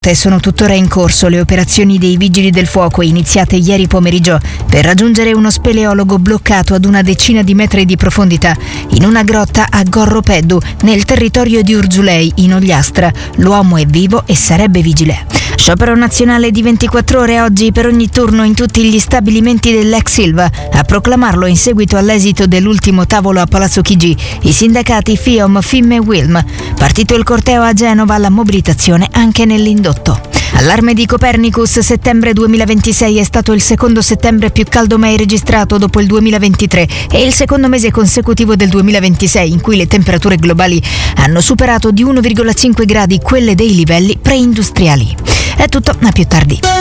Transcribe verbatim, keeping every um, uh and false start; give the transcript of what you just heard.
Sono tuttora in corso le operazioni dei vigili del fuoco iniziate ieri pomeriggio per raggiungere uno speleologo bloccato ad una decina di metri di profondità in una grotta a Gorropeddu, nel territorio di Urzulei, in Ogliastra. L'uomo è vivo e sarebbe vigile. Sciopero nazionale di ventiquattro ore oggi per ogni turno in tutti gli stabilimenti dell'ex Ilva. A proclamarlo in seguito all'esito dell'ultimo tavolo a Palazzo Chigi i sindacati FIOM, FIM e WILM. Partito il corteo a Genova, la mobilitazione anche nell'indotto. Allarme di Copernicus, settembre duemilaventisei è stato il secondo settembre più caldo mai registrato dopo il duemilaventitré e il secondo mese consecutivo del duemilaventisei in cui le temperature globali hanno superato di uno virgola cinque gradi quelle dei livelli preindustriali. È tutto, a più tardi.